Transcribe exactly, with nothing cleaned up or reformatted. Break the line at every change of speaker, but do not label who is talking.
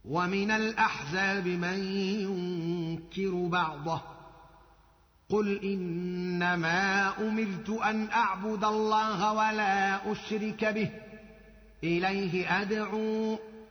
ومن الأحزاب من ينكر بعضه قل إنما أمرت أن أعبد الله ولا أشرك به إليه أدعو